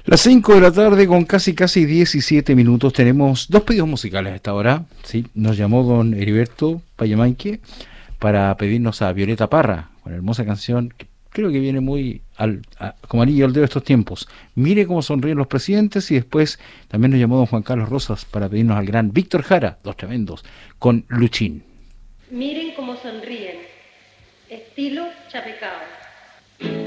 Las 5 de la tarde con casi 17 minutos. Tenemos dos pedidos musicales a esta hora. ¿Sí? Nos llamó don Heriberto Payamanque para pedirnos a Violeta Parra, con la hermosa canción que creo que viene muy como anillo al dedo de estos tiempos. Mire cómo sonríen los presidentes. Y después también nos llamó don Juan Carlos Rosas para pedirnos al gran Víctor Jara, dos tremendos, con Luchín. Miren cómo sonríen, estilo Chapecao.